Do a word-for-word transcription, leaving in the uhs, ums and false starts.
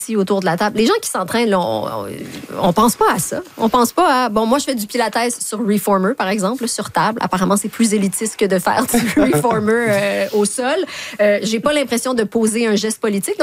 autour de la table. Les gens qui s'entraînent, là, on, on, on pense pas à ça. On pense pas à... Bon, moi, je fais du pilates sur Reformer, par exemple, sur table. Apparemment, c'est plus élitiste que de faire du Reformer euh, au sol. Euh, j'ai pas l'impression de poser un geste politique.